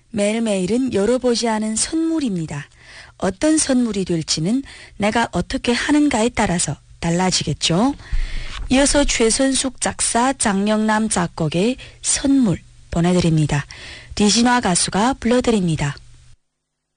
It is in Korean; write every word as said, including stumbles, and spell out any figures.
매일매일은 열어보지 않은 선물입니다. 어떤 선물이 될지는 내가 어떻게 하는가에 따라서 달라지겠죠. 이어서 최선숙 작사, 장영남 작곡의 선물 보내드립니다. 리진화 가수가 불러드립니다.